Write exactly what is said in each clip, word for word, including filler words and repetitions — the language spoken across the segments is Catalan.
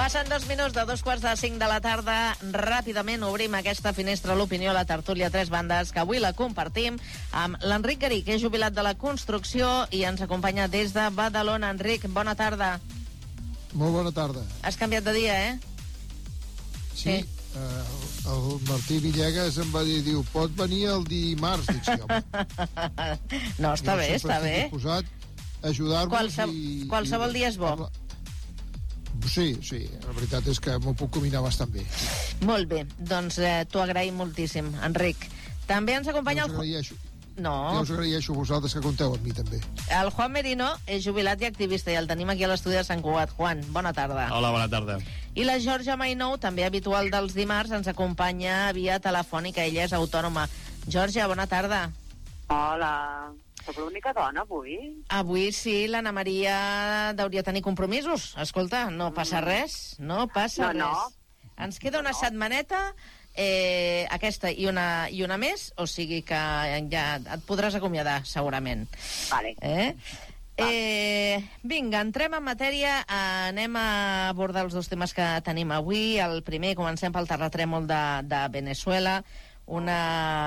Passen dos minuts de dos quarts de cinc de la tarda. Ràpidament obrim aquesta finestra a l'opinió, la tertúlia a tres bandes, que avui la compartim amb l'Enric Garí, que és jubilat de la construcció i ens acompanya des de Badalona. Enric, bona tarda. Molt bona tarda. Has canviat de dia, eh? Sí. sí. Uh, el Martí Villegas em va dir, diu, pot venir el dimarts. Dic, sí, home. No, està bé, està bé. Disposat a ajudar-vos. Qualsevol, i, qualsevol i, dia és bo. Parla... Sí, sí, la veritat és que m'ho puc combinar bastant bé. Molt bé, doncs eh, t'ho agraïm moltíssim, Enric. També ens acompanya el... el... No. Jo us agraeixo a vosaltres que compteu amb mi, també. El Juan Merino és jubilat i activista i el tenim aquí a l'estudi de Sant Cugat. Juan, bona tarda. Hola, bona tarda. I la Georgia Mainou, també habitual dels dimarts, ens acompanya via telefònica. Ella és autònoma. Georgia, bona tarda. Hola. Soc l'única dona avui? Avui sí, l'Anna Maria deuria tenir compromisos. Escolta, no passa res, no passa no, res. No. Ens queda una no. setmaneta, eh, aquesta i una, i una més, o sigui que ja et podràs acomiadar, segurament. Vale. Eh? Eh, vinga, entrem en matèria, anem a abordar els dos temes que tenim avui. El primer, comencem pel terratrèmol de, de Veneçuela, una...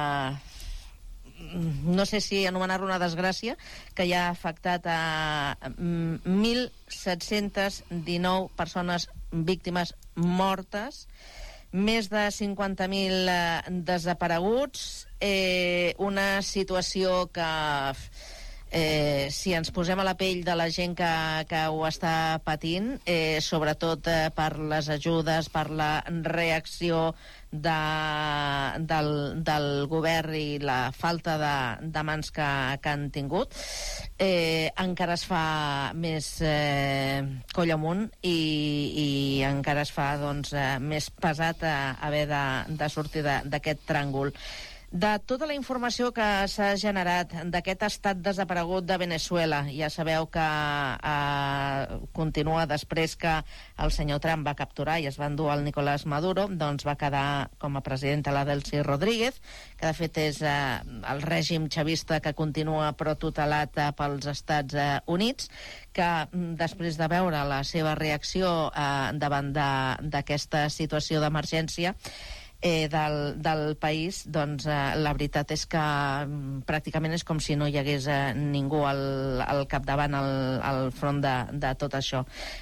no sé si anomenar-lo una desgràcia, que ja ha afectat a mil set-cents dinou persones víctimes mortes, més de cinquanta mil desapareguts, eh, una situació que... Eh, si ens posem a la pell de la gent que, que ho està patint, eh, sobretot eh, per les ajudes, per la reacció de, del, del govern i la falta de, de mans que, que han tingut, eh, encara es fa més eh, coll amunt i, i encara es fa doncs, eh, més pesat eh, haver de, de sortir d'aquest tràngol. De tota la informació que s'ha generat d'aquest estat desaparegut de Veneçuela, ja sabeu que eh, continua després que el senyor Trump va capturar i es va endur el Nicolás Maduro, doncs va quedar com a presidenta la Delcy Rodríguez, que de fet és eh, el règim xavista que continua però tutelat eh, pels Estats eh, Units, que després de veure la seva reacció eh, davant d'aquesta situació d'emergència Eh, del, del país, doncs eh, la veritat és que mm, pràcticament és com si no hi hagués eh, ningú al, al capdavant, al, al front de, de tot això.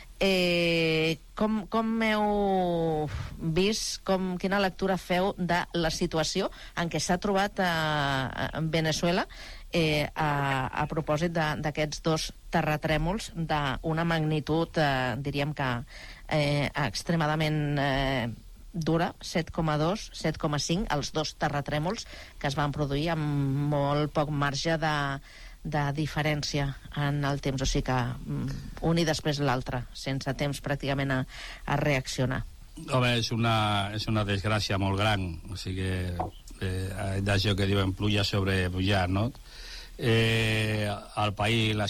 Eh, com, com heu vist, com, quina lectura feu de la situació en què s'ha trobat eh, en Veneçuela eh, a, a propòsit d'aquests dos terratrèmols d'una magnitud, eh, diríem que eh, extremadament eh, dura, set coma dos, set coma cinc, els dos terratrèmols que es van produir amb molt poc marge de, de diferència en el temps, o sigui que un i després l'altre, sense temps pràcticament a, a reaccionar. Home, és una, és una desgràcia molt gran, o sigui, eh, d'això que diuen pluja sobre mullat, no? Eh, al país la